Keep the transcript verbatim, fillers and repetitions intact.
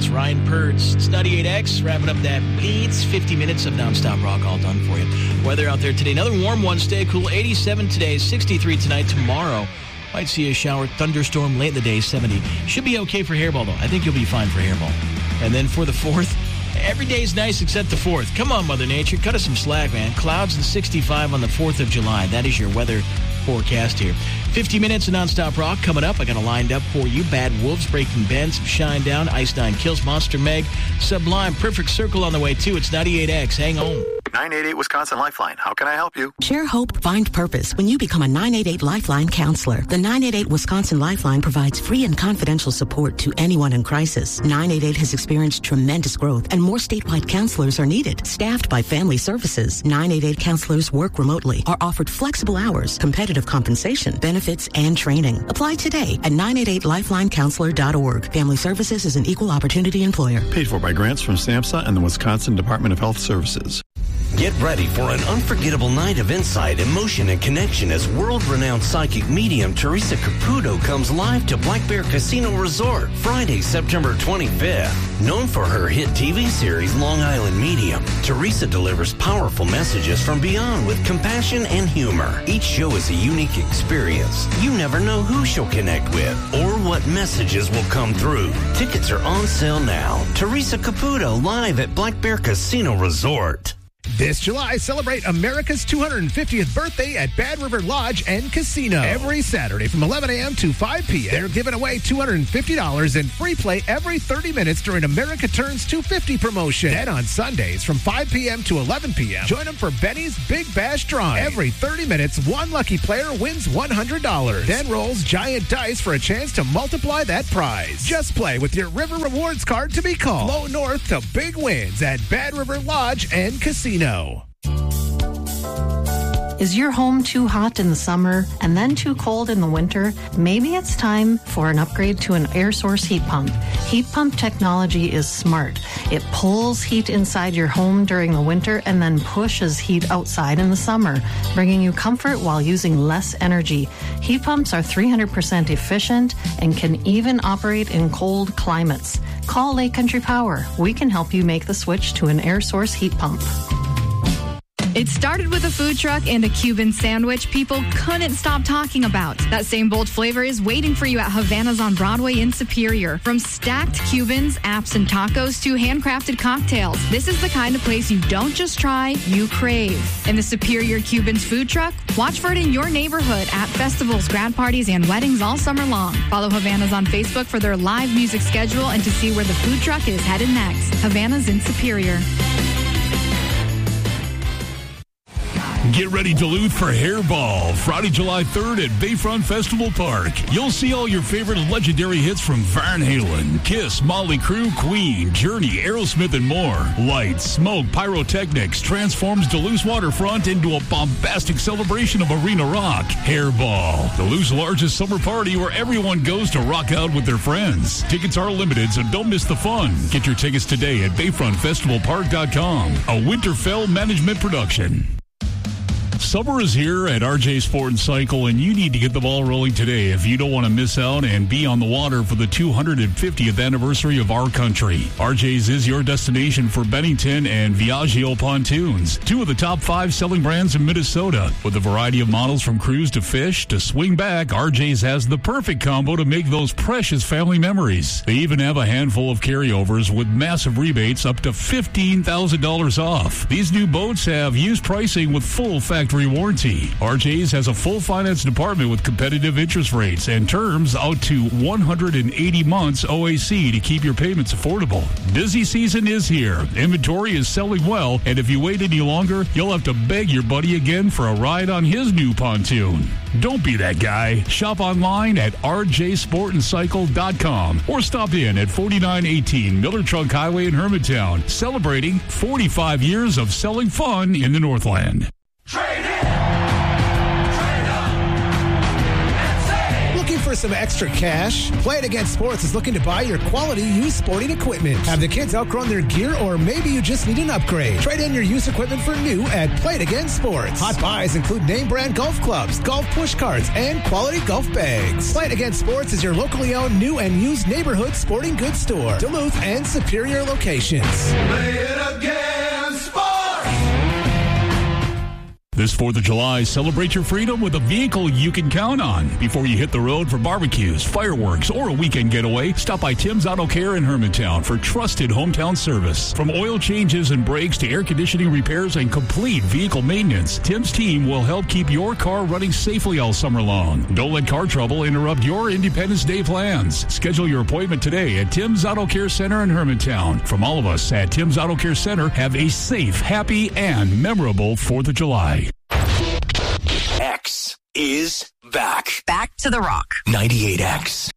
Ryan Purds. It's ninety-eight X, wrapping up that beats. fifty minutes of nonstop rock all done for you. Weather out there today, another warm one. Stay cool. eighty-seven today, sixty-three tonight. Tomorrow, might see a shower, thunderstorm late in the day, seventy. Should be okay for hairball, though. I think you'll be fine for hairball. And then for the fourth, every day's nice except the fourth. Come on, Mother Nature. Cut us some slack, man. Clouds and sixty-five on the fourth of July. That is your weather forecast here. fifty minutes of nonstop rock coming up. I got it lined up for you. Bad Wolves, Breaking Benz, Shine Down, Ice Nine Kills, Monster Meg, Sublime, Perfect Circle on the way, too. It's ninety-eight X. Hang on. nine eight eight Wisconsin Lifeline. How can I help you? Share hope, find purpose when you become a nine eight eight Lifeline counselor. The nine eight eight Wisconsin Lifeline provides free and confidential support to anyone in crisis. nine eight eight has experienced tremendous growth and more statewide counselors are needed. Staffed by Family Services, nine eight eight counselors work remotely, are offered flexible hours, competitive compensation, benefits, and training. Apply today at nine eight eight lifeline counselor dot org. Family Services is an equal opportunity employer. Paid for by grants from SAMHSA and the Wisconsin Department of Health Services. Get ready for an unforgettable night of insight, emotion, and connection as world-renowned psychic medium Teresa Caputo comes live to Black Bear Casino Resort Friday, September twenty-fifth. Known for her hit T V series Long Island Medium, Teresa delivers powerful messages from beyond with compassion and humor. Each show is a unique experience. You never know who she'll connect with or what messages will come through. Tickets are on sale now. Teresa Caputo live at Black Bear Casino Resort. This July, celebrate America's two hundred fiftieth birthday at Bad River Lodge and Casino. Every Saturday from eleven a.m. to five p.m. They're giving away two hundred fifty dollars in free play every thirty minutes during America Turns two fifty promotion. Then on Sundays from five p.m. to eleven p.m., join them for Benny's Big Bash Drawing. Every thirty minutes, one lucky player wins one hundred dollars. Then rolls giant dice for a chance to multiply that prize. Just play with your River Rewards card to be called. Flow north to big wins at Bad River Lodge and Casino. Is your home too hot in the summer and then too cold in the winter? Maybe it's time for an upgrade to an air source heat pump. Heat pump technology is smart. It pulls heat inside your home during the winter and then pushes heat outside in the summer, bringing you comfort while using less energy. Heat pumps are three hundred percent efficient and can even operate in cold climates. Call Lake Country Power. We can help you make the switch to an air source heat pump. It started with a food truck and a Cuban sandwich people couldn't stop talking about. That same bold flavor is waiting for you at Havana's on Broadway in Superior. From stacked Cubans, apps, and tacos to handcrafted cocktails, this is the kind of place you don't just try, you crave. In the Superior Cubans food truck, watch for it in your neighborhood at festivals, grad parties, and weddings all summer long. Follow Havana's on Facebook for their live music schedule and to see where the food truck is headed next. Havana's in Superior. Get ready, Duluth, for Hairball, Friday, July third at Bayfront Festival Park. You'll see all your favorite legendary hits from Van Halen, Kiss, Motley Crue, Queen, Journey, Aerosmith, and more. Lights, smoke, pyrotechnics transforms Duluth's waterfront into a bombastic celebration of arena rock. Hairball, Duluth's largest summer party where everyone goes to rock out with their friends. Tickets are limited, so don't miss the fun. Get your tickets today at bayfront festival park dot com, a Winterfell management production. Summer is here at R J Sport and Cycle, and you need to get the ball rolling today if you don't want to miss out and be on the water for the two hundred fiftieth anniversary of our country. R J's is your destination for Bennington and Viaggio pontoons, two of the top five selling brands in Minnesota. With a variety of models from cruise to fish to swing back, R J's has the perfect combo to make those precious family memories. They even have a handful of carryovers with massive rebates up to fifteen thousand dollars off. These new boats have used pricing with full factory warranty. R J's has a full finance department with competitive interest rates and terms out to one hundred eighty months O A C to keep your payments affordable. Busy season is here. Inventory is selling well, and if you wait any longer, you'll have to beg your buddy again for a ride on his new pontoon. Don't be that guy. Shop online at r j sport and cycle dot com or stop in at forty-nine eighteen Miller Trunk Highway in Hermantown, celebrating forty-five years of selling fun in the Northland. Looking for for some extra cash? Play It Again Sports is looking to buy your quality used sporting equipment. Have the kids outgrown their gear, or maybe you just need an upgrade? Trade in your used equipment for new at Play It Again Sports. Hot buys include name brand golf clubs, golf push carts, and quality golf bags. Play It Again Sports is your locally owned new and used neighborhood sporting goods store. Duluth and Superior locations. Play It Again Sports. This fourth of July, celebrate your freedom with a vehicle you can count on. Before you hit the road for barbecues, fireworks, or a weekend getaway, stop by Tim's Auto Care in Hermantown for trusted hometown service. From oil changes and brakes to air conditioning repairs and complete vehicle maintenance, Tim's team will help keep your car running safely all summer long. Don't let car trouble interrupt your Independence Day plans. Schedule your appointment today at Tim's Auto Care Center in Hermantown. From all of us at Tim's Auto Care Center, have a safe, happy, and memorable fourth of July. X is back. Back to the rock. ninety-eight X.